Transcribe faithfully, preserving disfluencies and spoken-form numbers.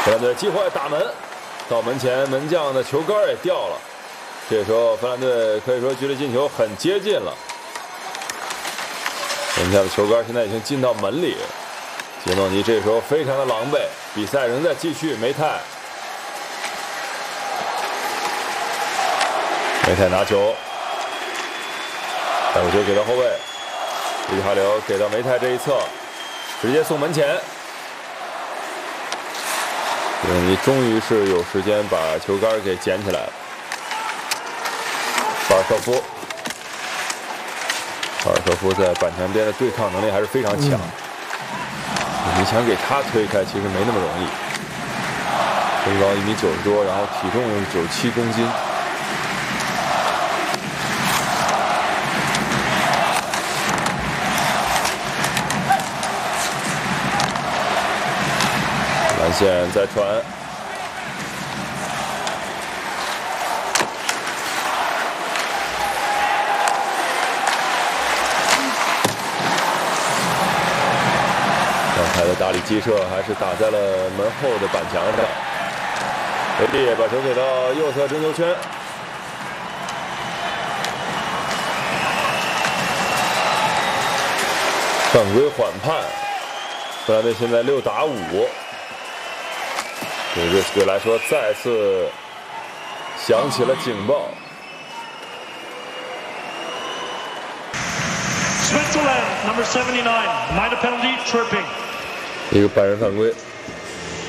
芬兰队机会打门，到门前门将的球杆也掉了。这时候芬兰队可以说距离进球很接近了。门将的球杆现在已经进到门里，杰诺尼这时候非常的狼狈。比赛仍在继续，梅泰，梅泰拿球，带过球给到后卫，利哈流给到梅泰这一侧，直接送门前。杰诺尼终于是有时间把球杆给捡起来了。巴尔科夫，巴尔科夫在板墙边的对抗能力还是非常强。嗯、你想给他推开，其实没那么容易。身高一米九十多，然后体重九十七公斤。蓝线再传。刚才的大力击射还是打在了门后的板墙上。雷利把球给到右侧争球圈，犯规缓判。芬兰队现在六打五，对瑞士队来说再次响起了警报。 Switzerland number seventy-nine minor penalty tripping。 一个半人犯规。